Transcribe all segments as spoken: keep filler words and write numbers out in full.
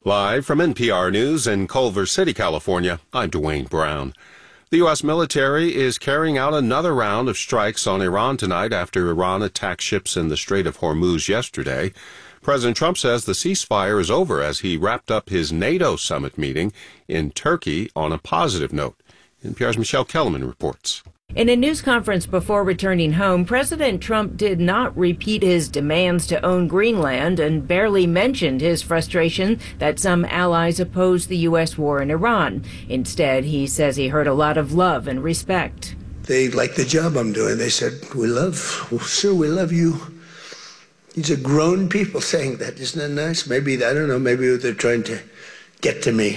Live from N P R News in Culver City, California, I'm Dwayne Brown. The U S military is carrying out another round of strikes on Iran tonight after Iran attacked ships in the Strait of Hormuz yesterday. President Trump says the ceasefire is over as he wrapped up his NATO summit meeting in Turkey on a positive note. N P R's Michelle Kellerman reports. In a news conference before returning home, President Trump did not repeat his demands to own Greenland and barely mentioned his frustration that some allies oppose the U S war in Iran. Instead, he says he heard a lot of love and respect. They like the job I'm doing. They said, we love, well, sir, we love you. These are grown people saying that. Isn't that nice? Maybe, I don't know, maybe they're trying to get to me.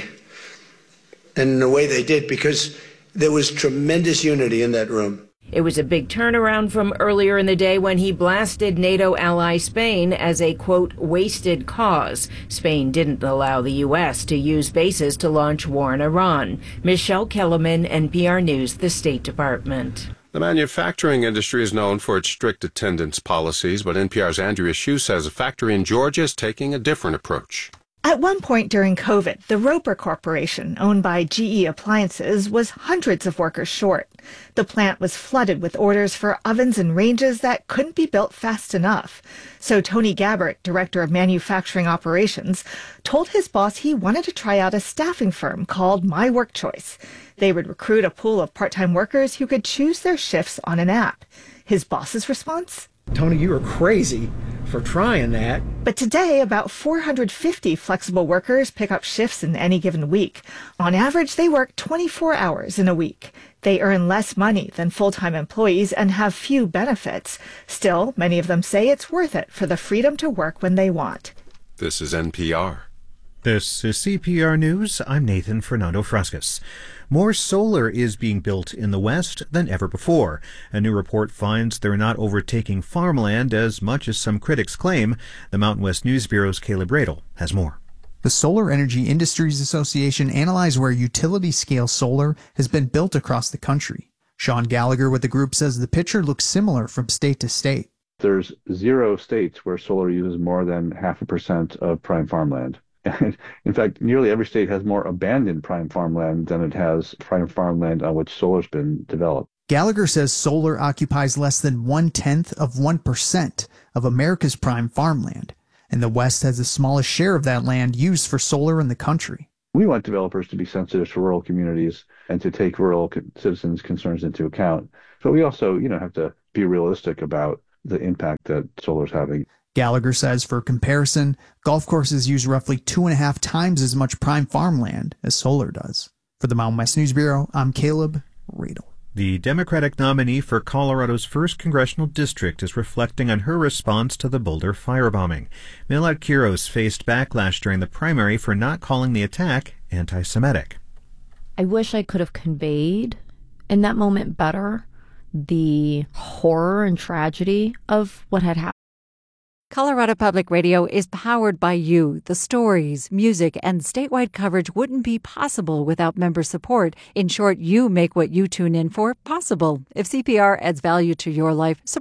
And in a way they did, because there was tremendous unity in that room. It was a big turnaround from earlier in the day when he blasted NATO ally Spain as a, quote, wasted cause. Spain didn't allow the U S to use bases to launch war in Iran. Michelle Kellerman, N P R News, the State Department. The manufacturing industry is known for its strict attendance policies, but N P R's Andrea Hsu says a factory in Georgia is taking a different approach. At one point during COVID, the Roper Corporation, owned by G E Appliances, was hundreds of workers short. The plant was flooded with orders for ovens and ranges that couldn't be built fast enough. So Tony Gabbert, director of manufacturing operations, told his boss he wanted to try out a staffing firm called My Work Choice. They would recruit a pool of part-time workers who could choose their shifts on an app. His boss's response? Tony, you were crazy for trying that. But today, about four hundred fifty flexible workers pick up shifts in any given week. On average, they work twenty-four hours in a week. They earn less money than full-time employees and have few benefits. Still, many of them say it's worth it for the freedom to work when they want. This is N P R. This is C P R News. I'm Nathan Fernando Frascas. More solar is being built in the West than ever before. A new report finds they're not overtaking farmland as much as some critics claim. The Mountain West News Bureau's Caleb Radel has more. The Solar Energy Industries Association analyzed where utility-scale solar has been built across the country. Sean Gallagher with the group says the picture looks similar from state to state. There's zero states where solar uses more than half a percent of prime farmland. In fact, nearly every state has more abandoned prime farmland than it has prime farmland on which solar's been developed. Gallagher says solar occupies less than one-tenth of one percent of America's prime farmland, and the West has the smallest share of that land used for solar in the country. We want developers to be sensitive to rural communities and to take rural citizens' concerns into account. But we also, you know, have to be realistic about the impact that solar is having. Gallagher says, for comparison, golf courses use roughly two and a half times as much prime farmland as solar does. For the Mountain West News Bureau, I'm Caleb Radel. The Democratic nominee for Colorado's first congressional district is reflecting on her response to the Boulder firebombing. Milad Quiros faced backlash during the primary for not calling the attack anti-Semitic. I wish I could have conveyed in that moment better the horror and tragedy of what had happened. Colorado Public Radio is powered by you. The stories, music, and statewide coverage wouldn't be possible without member support. In short, you make what you tune in for possible. If C P R adds value to your life, support